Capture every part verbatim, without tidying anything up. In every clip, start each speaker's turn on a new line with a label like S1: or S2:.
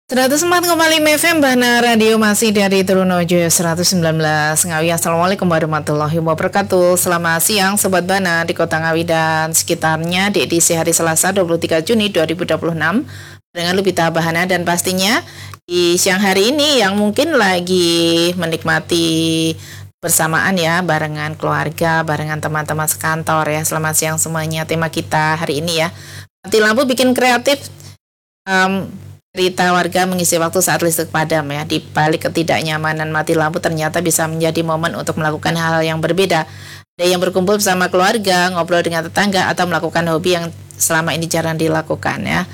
S1: seratus empat koma lima F M Bana Radio masih dari Trunojoyo seratus sembilan belas Ngawi. Assalamualaikum warahmatullahi wabarakatuh. Selamat siang Sobat Bana di Kota Ngawi dan sekitarnya di edisi hari Selasa dua puluh tiga Juni dua ribu dua puluh enam dengan Lupita Bahana, dan pastinya di siang hari ini yang mungkin lagi menikmati bersamaan ya, barengan keluarga, barengan teman-teman sekantor ya. Selamat siang semuanya. Tema kita hari ini ya, mati lampu bikin kreatif. um, Cerita warga mengisi waktu saat listrik padam ya. Di balik ketidaknyamanan mati lampu ternyata bisa menjadi momen untuk melakukan hal-hal yang berbeda. Ada yang berkumpul bersama keluarga, ngobrol dengan tetangga, atau melakukan hobi yang selama ini jarang dilakukan ya.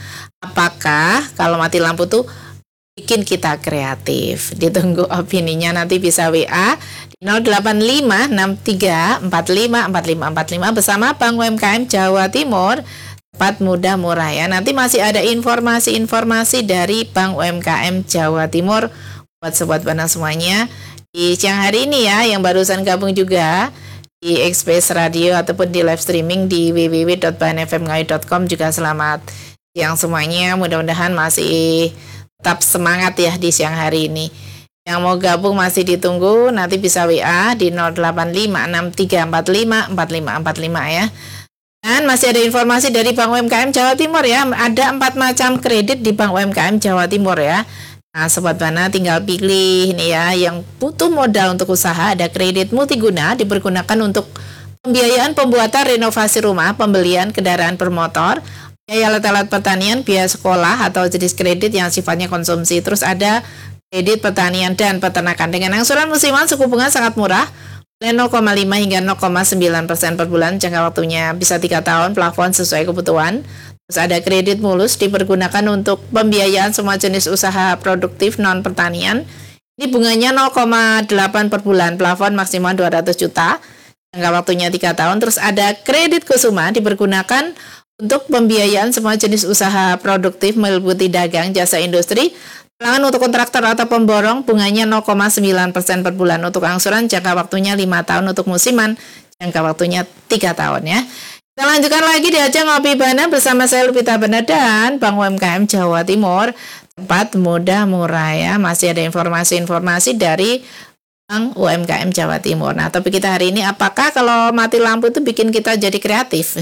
S1: Apakah kalau mati lampu tuh bikin kita kreatif? Ditunggu opininya, nanti bisa W A di nol delapan lima enam tiga empat lima empat lima empat lima bersama Bank U M K M Jawa Timur. Cepat, mudah, murah ya. Nanti masih ada informasi-informasi dari Bank U M K M Jawa Timur buat Sobat Bana semuanya di siang hari ini ya. Yang barusan gabung juga di Express Radio ataupun di live streaming di w w w dot bana f m ngawi dot com juga selamat siang semuanya. Mudah-mudahan masih tetap semangat ya di siang hari ini. Yang mau gabung masih ditunggu, nanti bisa W A di nol delapan lima enam tiga empat lima empat lima empat lima ya. Dan masih ada informasi dari Bank U M K M Jawa Timur ya. Ada empat macam kredit di Bank U M K M Jawa Timur ya. Nah, Sobat Bana tinggal pilih nih ya, yang butuh modal untuk usaha. Ada kredit multiguna dipergunakan untuk pembiayaan pembuatan renovasi rumah, pembelian kendaraan bermotor, biaya alat-alat pertanian, biaya sekolah atau jenis kredit yang sifatnya konsumsi. Terus ada kredit pertanian dan peternakan dengan angsuran musiman suku bunga sangat murah, nol koma lima hingga nol koma sembilan persen per bulan, jangka waktunya bisa tiga tahun, plafon sesuai kebutuhan. Terus ada kredit mulus dipergunakan untuk pembiayaan semua jenis usaha produktif non pertanian. Ini bunganya nol koma delapan per bulan, plafon maksimal dua ratus juta, jangka waktunya tiga tahun. Terus ada kredit kusuma dipergunakan untuk pembiayaan semua jenis usaha produktif meliputi dagang, jasa industri, pelangan untuk kontraktor atau pemborong, bunganya nol koma sembilan persen per bulan. Untuk angsuran jangka waktunya lima tahun, untuk musiman jangka waktunya tiga tahun ya. Kita lanjutkan lagi di Ajang Ngopi Bana bersama saya Lupita Bahana dan Bank U M K M Jawa Timur. Cepat, mudah, murah ya. Masih ada informasi-informasi dari Bank U M K M Jawa Timur. Nah, topik kita hari ini, apakah kalau mati lampu itu bikin kita jadi kreatif?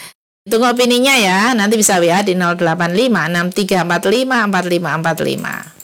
S1: Tunggu opininya ya. Nanti bisa W A di nol delapan lima enam tiga empat lima empat lima empat lima.